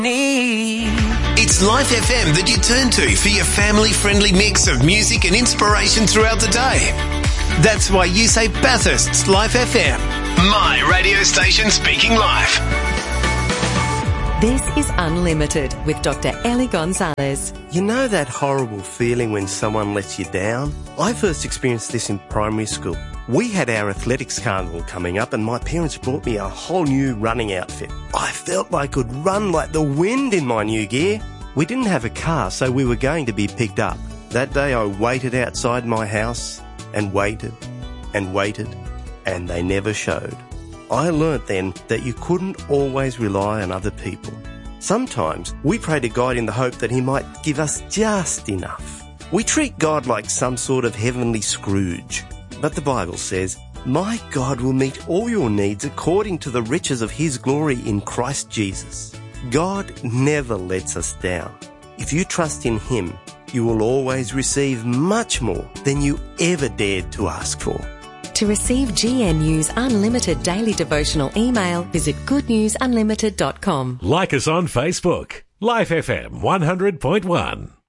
It's Life FM that you turn to for your family-friendly mix of music and inspiration throughout the day. That's why you say Bathurst's Life FM, my radio station speaking life. This is Unlimited with Dr. Ellie Gonzalez. You know that horrible feeling when someone lets you down? I first experienced this in primary school. We had our athletics carnival coming up and my parents brought me a whole new running outfit. I felt I could run like the wind in my new gear. We didn't have a car, so we were going to be picked up. That day I waited outside my house and waited and waited, and they never showed. I learnt then that you couldn't always rely on other people. Sometimes we pray to God in the hope that He might give us just enough. We treat God like some sort of heavenly Scrooge. But the Bible says, "My God will meet all your needs according to the riches of His glory in Christ Jesus." God never lets us down. If you trust in Him, you will always receive much more than you ever dared to ask for. To receive GNU's unlimited daily devotional email, visit goodnewsunlimited.com. Like us on Facebook. Life FM 100.1.